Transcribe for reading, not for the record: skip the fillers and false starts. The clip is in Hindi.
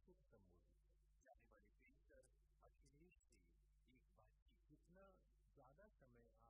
को संबोधित है। जाने वाले पेंटर अखिलेश से एक बातचीत, जितना ज्यादा समय